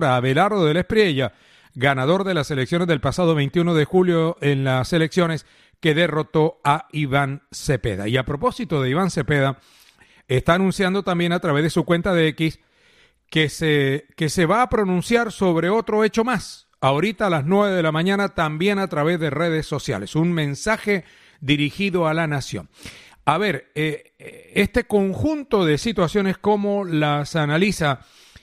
Abelardo del Espriella, ganador de las elecciones del pasado 21 de julio en las elecciones que derrotó a Iván Cepeda. Y a propósito de Iván Cepeda, está anunciando también a través de su cuenta de X que se va a pronunciar sobre otro hecho más, ahorita a las 9 de la mañana, también a través de redes sociales. Un mensaje dirigido a la nación. A ver, este conjunto de situaciones, ¿cómo las analiza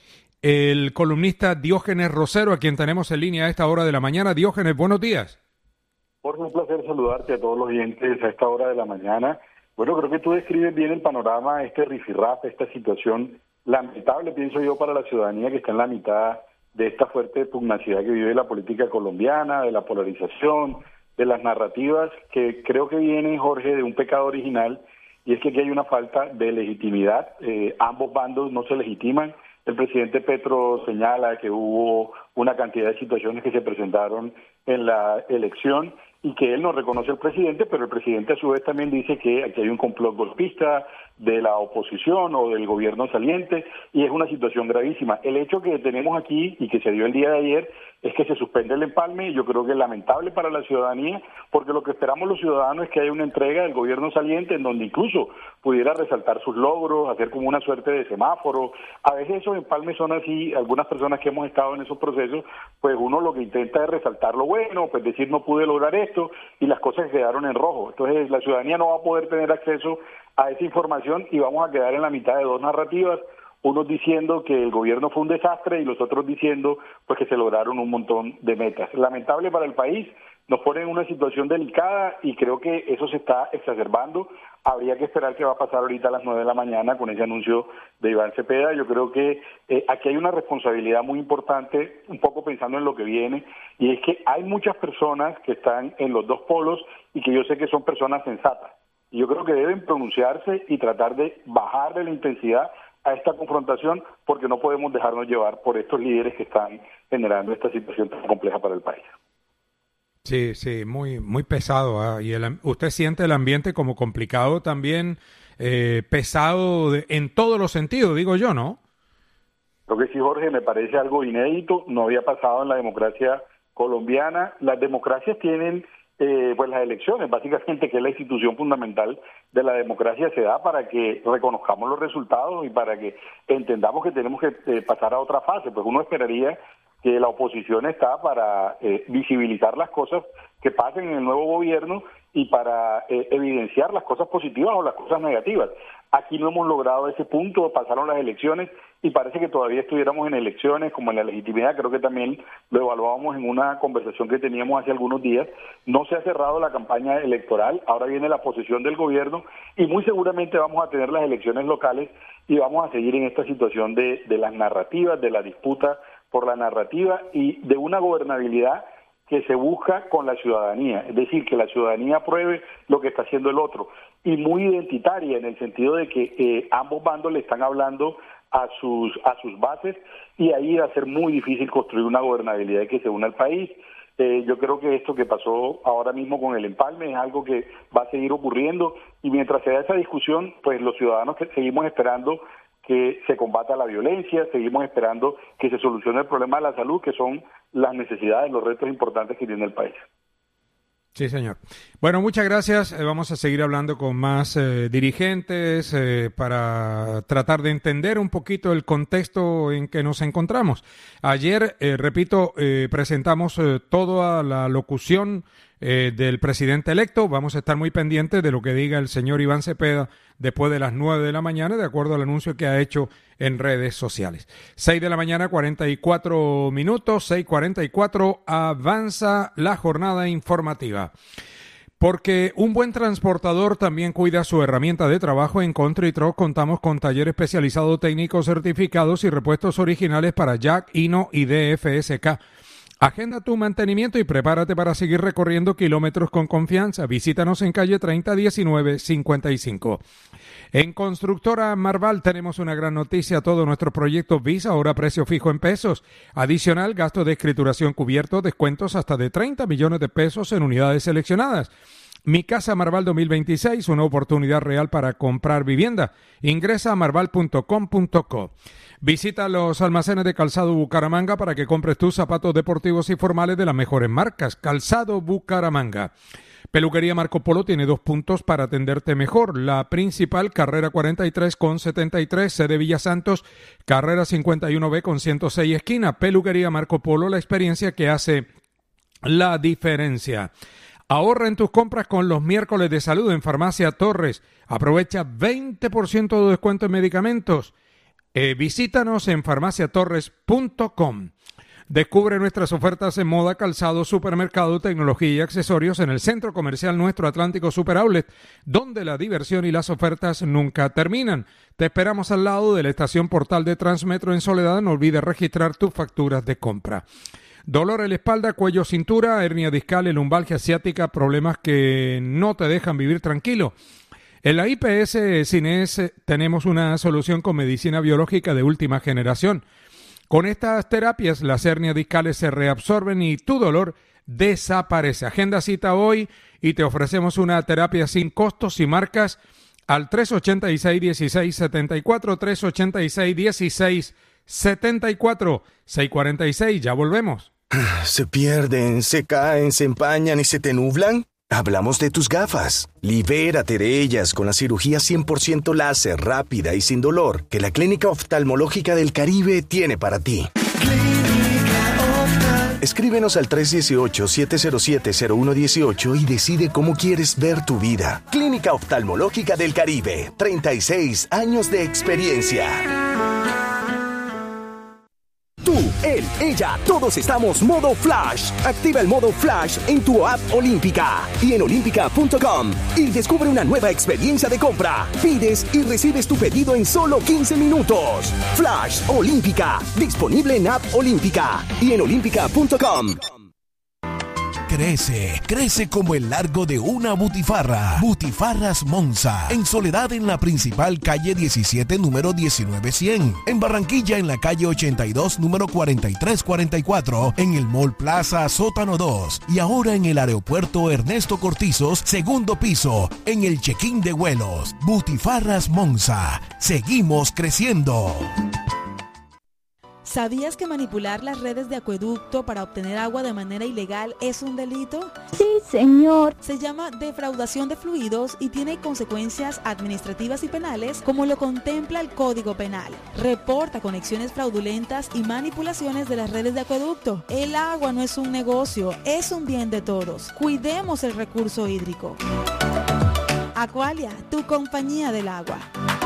el columnista Diógenes Rosero, a quien tenemos en línea a esta hora de la mañana? Diógenes, buenos días. Jorge, un placer saludarte a todos los oyentes a esta hora de la mañana. Bueno, creo que tú describes bien el panorama, este rifirrafe, esta situación lamentable, pienso yo, para la ciudadanía que está en la mitad de esta fuerte pugnacidad que vive la política colombiana, de la polarización, de las narrativas, que creo que vienen, Jorge, de un pecado original, y es que aquí hay una falta de legitimidad. Ambos bandos no se legitiman. El presidente Petro señala que hubo una cantidad de situaciones que se presentaron en la elección y que él no reconoce al presidente, pero el presidente a su vez también dice que aquí hay un complot golpista de la oposición o del gobierno saliente, y es una situación gravísima. El hecho que tenemos aquí y que se dio el día de ayer es que se suspende el empalme, y yo creo que es lamentable para la ciudadanía, porque lo que esperamos los ciudadanos es que haya una entrega del gobierno saliente en donde incluso pudiera resaltar sus logros, hacer como una suerte de semáforo. A veces esos empalmes son así, algunas personas que hemos estado en esos procesos, pues uno lo que intenta es resaltar lo bueno, pues decir no pude lograr esto, y las cosas quedaron en rojo. Entonces la ciudadanía no va a poder tener acceso a esa información y vamos a quedar en la mitad de dos narrativas, unos diciendo que el gobierno fue un desastre y los otros diciendo pues que se lograron un montón de metas. Lamentable para el país, nos pone en una situación delicada y creo que eso se está exacerbando. Habría que esperar qué va a pasar ahorita a las 9 de la mañana con ese anuncio de Iván Cepeda. Yo creo que aquí hay una responsabilidad muy importante, un poco pensando en lo que viene, y es que hay muchas personas que están en los dos polos y que yo sé que son personas sensatas. Y yo creo que deben pronunciarse y tratar de bajar de la intensidad a esta confrontación, porque no podemos dejarnos llevar por estos líderes que están generando esta situación tan compleja para el país. Sí, sí, muy pesado. Y usted siente el ambiente como complicado también, pesado en todos los sentidos, digo yo, ¿no? Creo que sí, Jorge, me parece algo inédito, no había pasado en la democracia colombiana. Las democracias tienen pues las elecciones, básicamente, que es la institución fundamental de la democracia, se da para que reconozcamos los resultados y para que entendamos que tenemos que pasar a otra fase. Pues uno esperaría que la oposición está para visibilizar las cosas que pasen en el nuevo gobierno y para evidenciar las cosas positivas o las cosas negativas. Aquí no hemos logrado ese punto, pasaron las elecciones y parece que todavía estuviéramos en elecciones, como en la legitimidad. Creo que también lo evaluábamos en una conversación que teníamos hace algunos días. No se ha cerrado la campaña electoral, ahora viene la posesión del gobierno y muy seguramente vamos a tener las elecciones locales y vamos a seguir en esta situación de las narrativas, de la disputa por la narrativa y de una gobernabilidad que se busca con la ciudadanía, es decir, que la ciudadanía apruebe lo que está haciendo el otro, y muy identitaria en el sentido de que ambos bandos le están hablando a sus bases, y ahí va a ser muy difícil construir una gobernabilidad que se una al país. Yo creo que esto que pasó ahora mismo con el empalme es algo que va a seguir ocurriendo, y mientras se da esa discusión, pues los ciudadanos que seguimos esperando que se combata la violencia, seguimos esperando que se solucione el problema de la salud, que son las necesidades, los retos importantes que tiene el país. Sí, señor. Bueno, muchas gracias. Vamos a seguir hablando con más dirigentes para tratar de entender un poquito el contexto en que nos encontramos. Ayer, repito, presentamos toda la locución del presidente electo. Vamos a estar muy pendientes de lo que diga el señor Iván Cepeda después de las 9 de la mañana, de acuerdo al anuncio que ha hecho en redes sociales. 6 de la mañana, 44 minutos, 6:44, avanza la jornada informativa. Porque un buen transportador también cuida su herramienta de trabajo. En Country Truck contamos con taller especializado, técnicos certificados y repuestos originales para Jack, Hino y DFSK. Agenda tu mantenimiento y prepárate para seguir recorriendo kilómetros con confianza. Visítanos en calle 30 19 55. En Constructora Marval tenemos una gran noticia. Todos nuestros proyectos Visa ahora a precio fijo en pesos. Adicional, gasto de escrituración cubierto, descuentos hasta de 30 millones de pesos en unidades seleccionadas. Mi Casa Marval 2026, una oportunidad real para comprar vivienda. Ingresa a marval.com.co. Visita los almacenes de Calzado Bucaramanga para que compres tus zapatos deportivos y formales de las mejores marcas. Calzado Bucaramanga. Peluquería Marco Polo tiene 2 puntos para atenderte mejor. La principal, carrera 43 con 73, sede Villa Santos, carrera 51B con 106 esquina. Peluquería Marco Polo, la experiencia que hace la diferencia. Ahorra en tus compras con los miércoles de salud en Farmacia Torres. Aprovecha 20% de descuento en medicamentos. Visítanos en farmaciatorres.com. Descubre nuestras ofertas en moda, calzado, supermercado, tecnología y accesorios en el Centro Comercial Nuestro Atlántico Super Outlet, donde la diversión y las ofertas nunca terminan. Te esperamos al lado de la estación Portal de Transmetro en Soledad. No olvides registrar tus facturas de compra. Dolor en la espalda, cuello, cintura, hernia discal, lumbalgia asiática, problemas que no te dejan vivir tranquilo. En la IPS Cines tenemos una solución con medicina biológica de última generación. Con estas terapias, las hernias discales se reabsorben y tu dolor desaparece. Agenda cita hoy y te ofrecemos una terapia sin costos. Si marcas al 386-1674, 386-1674, 646. Ya volvemos. ¿Se pierden, se caen, se empañan y se te nublan? Hablamos de tus gafas. Libérate de ellas con la cirugía 100% láser, rápida y sin dolor que la Clínica Oftalmológica del Caribe tiene para ti. Escríbenos al 318-707-0118 y decide cómo quieres ver tu vida. Clínica Oftalmológica del Caribe, 36 años de experiencia. Tú, él, ella, todos estamos modo Flash. Activa el modo Flash en tu app Olímpica y en olímpica.com y descubre una nueva experiencia de compra. Pides y recibes tu pedido en solo 15 minutos. Flash Olímpica, disponible en app Olímpica y en olímpica.com. Crece como el largo de una butifarra. Butifarras Monza, en Soledad en la principal calle 17, número 19100. En Barranquilla en la calle 82, número 4344. En el Mall Plaza Sótano 2. Y ahora en el aeropuerto Ernesto Cortizos, segundo piso, en el check-in de vuelos. Butifarras Monza. Seguimos creciendo. ¿Sabías que manipular las redes de acueducto para obtener agua de manera ilegal es un delito? Sí, señor. Se llama defraudación de fluidos y tiene consecuencias administrativas y penales como lo contempla el Código Penal. Reporta conexiones fraudulentas y manipulaciones de las redes de acueducto. El agua no es un negocio, es un bien de todos. Cuidemos el recurso hídrico. Aqualia, tu compañía del agua.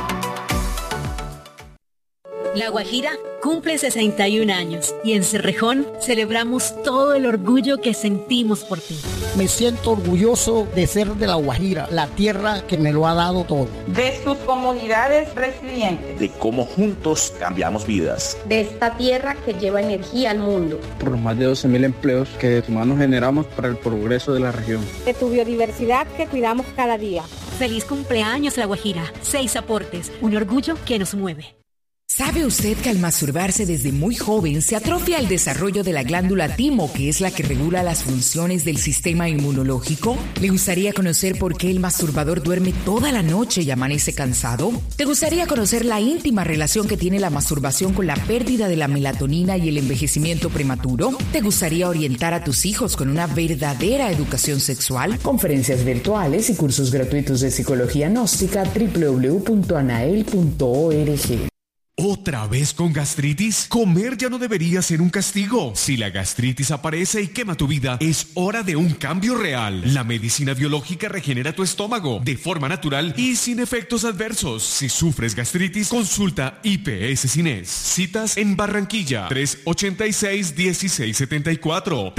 La Guajira cumple 61 años y en Cerrejón celebramos todo el orgullo que sentimos por ti. Me siento orgulloso de ser de La Guajira, la tierra que me lo ha dado todo. De sus comunidades resilientes. De cómo juntos cambiamos vidas. De esta tierra que lleva energía al mundo. Por los más de 12.000 empleos que de tu mano generamos para el progreso de la región. De tu biodiversidad que cuidamos cada día. Feliz cumpleaños La Guajira. 6 aportes, un orgullo que nos mueve. ¿Sabe usted que al masturbarse desde muy joven se atrofia el desarrollo de la glándula timo, que es la que regula las funciones del sistema inmunológico? ¿Le gustaría conocer por qué el masturbador duerme toda la noche y amanece cansado? ¿Te gustaría conocer la íntima relación que tiene la masturbación con la pérdida de la melatonina y el envejecimiento prematuro? ¿Te gustaría orientar a tus hijos con una verdadera educación sexual? Conferencias virtuales y cursos gratuitos de psicología gnóstica www.anael.org. ¿Otra vez con gastritis? Comer ya no debería ser un castigo. Si la gastritis aparece y quema tu vida, es hora de un cambio real. La medicina biológica regenera tu estómago de forma natural y sin efectos adversos. Si sufres gastritis, consulta IPS Cines. Citas en Barranquilla, 386-1674.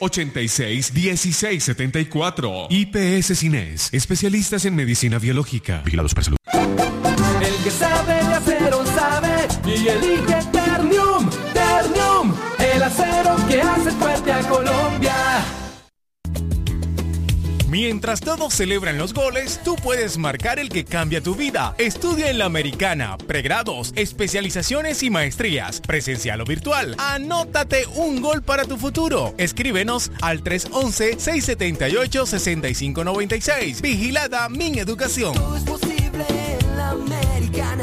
386-1674. IPS Cines. Especialistas en medicina biológica. Vigilados para salud. El que sabe de acero sabe y elige Ternium. Ternium, el acero que hace fuerte a Colombia. Mientras todos celebran los goles, tú puedes marcar el que cambia tu vida. Estudia en la Americana, pregrados, especializaciones y maestrías, presencial o virtual. Anótate un gol para tu futuro. Escríbenos al 311-678-6596. Vigilada Mineducación. Todo es posible en la Americana.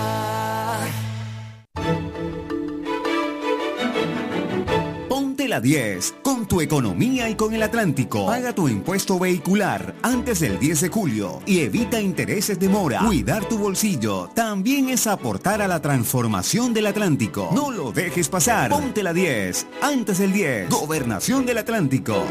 Ponte la 10 con tu economía y con el Atlántico. Paga tu impuesto vehicular antes del 10 de julio y evita intereses de mora. Cuidar tu bolsillo también es aportar a la transformación del Atlántico. No lo dejes pasar. Ponte la 10 antes del 10. Gobernación del Atlántico.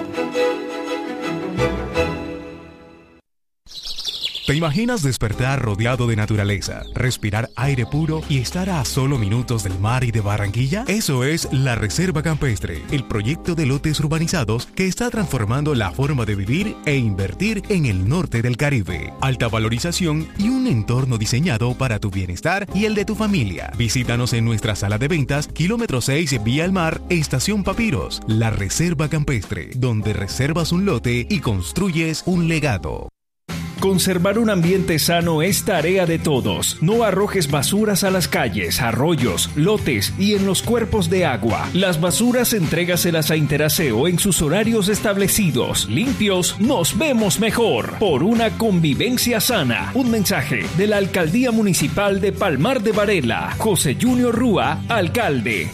¿Te imaginas despertar rodeado de naturaleza, respirar aire puro y estar a solo minutos del mar y de Barranquilla? Eso es La Reserva Campestre, el proyecto de lotes urbanizados que está transformando la forma de vivir e invertir en el norte del Caribe. Alta valorización y un entorno diseñado para tu bienestar y el de tu familia. Visítanos en nuestra sala de ventas, kilómetro 6, Vía al Mar, Estación Papiros. La Reserva Campestre, donde reservas un lote y construyes un legado. Conservar un ambiente sano es tarea de todos. No arrojes basuras a las calles, arroyos, lotes y en los cuerpos de agua. Las basuras entrégaselas a Interaseo en sus horarios establecidos. Limpios, nos vemos mejor. Por una convivencia sana. Un mensaje de la Alcaldía Municipal de Palmar de Varela. José Junior Rúa, alcalde.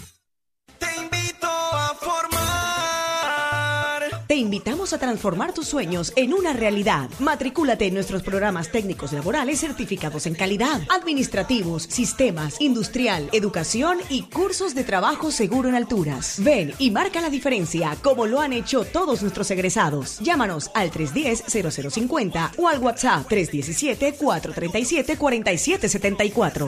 Te invitamos a transformar tus sueños en una realidad. Matricúlate en nuestros programas técnicos laborales certificados en calidad, administrativos, sistemas, industrial, educación y cursos de trabajo seguro en alturas. Ven y marca la diferencia como lo han hecho todos nuestros egresados. Llámanos al 310-0050 o al WhatsApp 317-437-4774.